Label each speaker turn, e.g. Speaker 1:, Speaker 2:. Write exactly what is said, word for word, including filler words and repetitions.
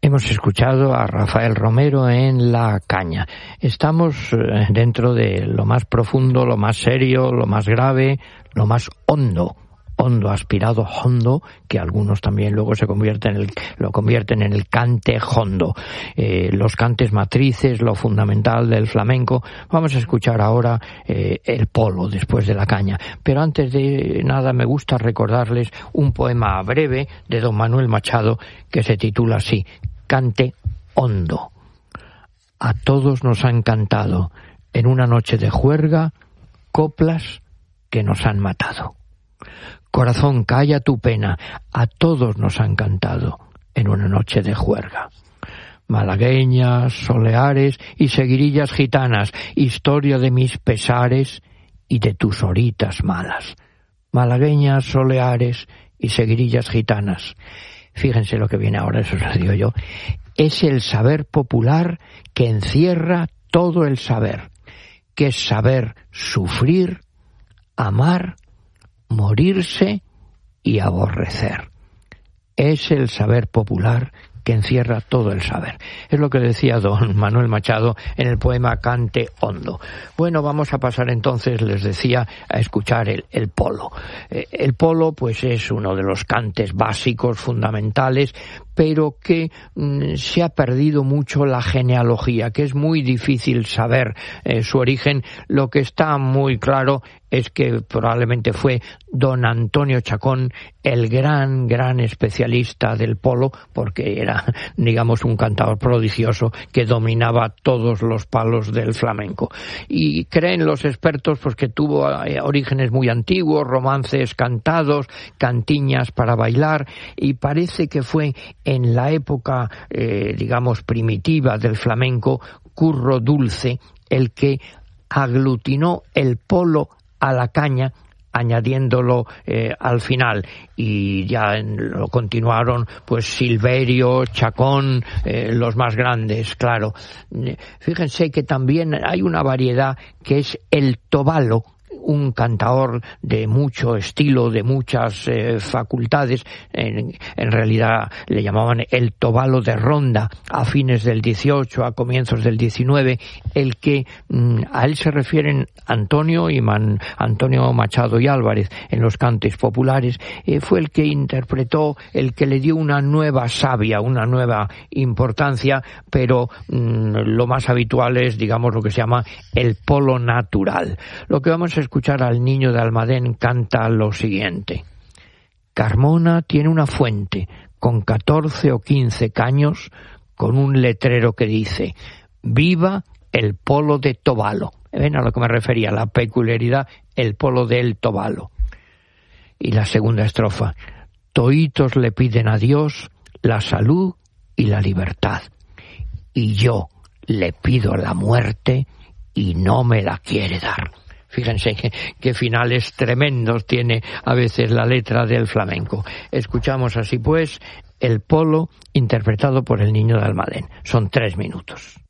Speaker 1: Hemos escuchado a Rafael Romero en La Caña. Estamos dentro de lo más profundo, lo más serio, lo más grave, lo más hondo. Hondo aspirado, hondo, que algunos también luego se convierten en el, lo convierten en el cante hondo. Eh, los cantes matrices, lo fundamental del flamenco. Vamos a escuchar ahora eh, el polo después de La Caña. Pero antes de nada me gusta recordarles un poema breve de don Manuel Machado que se titula así, Cante hondo. A todos nos han cantado en una noche de juerga coplas que nos han matado. Corazón, calla tu pena, a todos nos han cantado en una noche de juerga. Malagueñas, soleares y seguirillas gitanas, historia de mis pesares y de tus horitas malas. Malagueñas, soleares y seguirillas gitanas. Fíjense lo que viene ahora, eso os lo digo yo. Es el saber popular que encierra todo el saber, que es saber sufrir, amar, morirse y aborrecer. Es el saber popular que encierra todo el saber. Es lo que decía don Manuel Machado en el poema Cante hondo. Bueno, vamos a pasar entonces, les decía, a escuchar el, el polo. Eh, el polo, pues, es uno de los cantes básicos, fundamentales, pero que mm, se ha perdido mucho la genealogía, que es muy difícil saber eh, su origen. Lo que está muy claro es que probablemente fue don Antonio Chacón el gran, gran especialista del polo, porque era, digamos, un cantador prodigioso que dominaba todos los palos del flamenco. Y creen los expertos pues que tuvo eh, orígenes muy antiguos, romances cantados, cantiñas para bailar, y parece que fue en la época, eh, digamos, primitiva del flamenco, Curro Dulce, el que aglutinó el polo a la caña, añadiéndolo eh, al final, y ya en, lo continuaron pues Silverio, Chacón, eh, los más grandes, claro. Fíjense que también hay una variedad que es el tobalo, un cantador de mucho estilo, de muchas eh, facultades. En, en realidad le llamaban el tobalo de ronda a fines del dieciocho, a comienzos del diecinueve, el que mm, a él se refieren Antonio y Man, Antonio Machado y Álvarez en los cantes populares. Eh, fue el que interpretó, el que le dio una nueva savia, una nueva importancia, pero mm, lo más habitual es, digamos, lo que se llama el polo natural. Lo que vamos a escuchar al Niño de Almadén canta lo siguiente. Carmona tiene una fuente con catorce o quince caños, con un letrero que dice viva el polo de Tobalo. Ven a lo que me refería, la peculiaridad, el polo del Tobalo. Y la segunda estrofa, toitos le piden a Dios la salud y la libertad, y yo le pido la muerte y no me la quiere dar. Fíjense qué, qué finales tremendos tiene a veces la letra del flamenco. Escuchamos así pues el polo interpretado por el Niño de Almadén. Son tres minutos.